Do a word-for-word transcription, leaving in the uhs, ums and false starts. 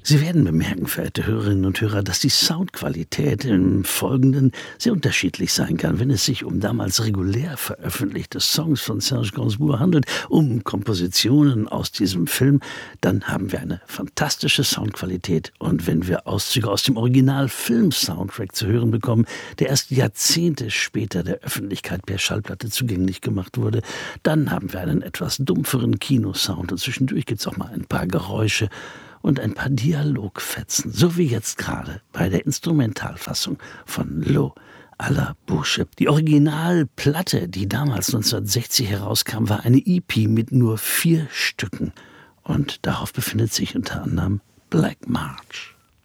Sie werden bemerken, verehrte Hörerinnen und Hörer, dass die Soundqualität im Folgenden sehr unterschiedlich sein kann. Wenn es sich um damals regulär veröffentlichte Songs von Serge Gainsbourg handelt, um Kompositionen aus diesem Film, dann haben wir eine fantastische Soundqualität. Und wenn wir Auszüge aus dem Original-Film-Soundtrack zu hören bekommen, der erst Jahrzehnte später der Öffentlichkeit per Schallplatte zugänglich gemacht wurde, dann haben wir einen etwas dumpferen Kinosound. Und zwischendurch gibt es auch mal ein paar Geräusche und ein paar Dialogfetzen, so wie jetzt gerade bei der Instrumentalfassung von L'eau à la Bouche. Die Originalplatte, die damals neunzehnhundertsechzig herauskam, war eine E P mit nur vier Stücken. Und darauf befindet sich unter anderem Black March.